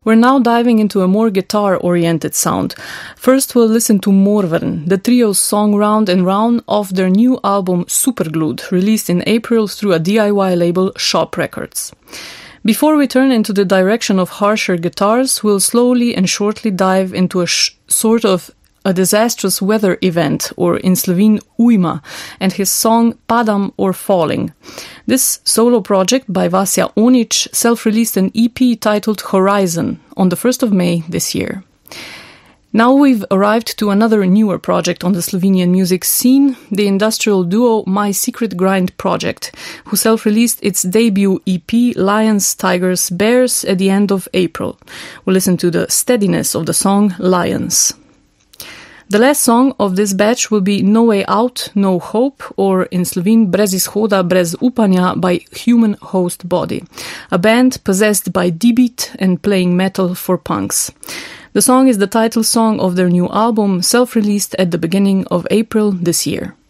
We're now diving into a more guitar-oriented sound. First, we'll listen to Morvern, the trio's song Round and Round off their new album Superglued, released in April through a DIY label, Shop Records. Before we turn into the direction of harsher guitars, we'll slowly and shortly dive into a sort of a disastrous weather event, or in Slovene ujma, and his song Padam or Falling. This solo project by Vasja Onic self-released an EP titled Horizon on the 1st of May this year. Now we've arrived to another newer project on the Slovenian music scene, the industrial duo My Secret Grind Project, who self-released its debut EP Lions, Tigers, Bears at the end of April. We'll listen to the steadiness of the song Lions. The last song of this batch will be No Way Out, No Hope, or in Slovene Brez izhoda, brez upanja by Human Host Body, a band possessed by D-beat and playing metal for punks. The song is the title song of their new album, self-released at the beginning of April this year.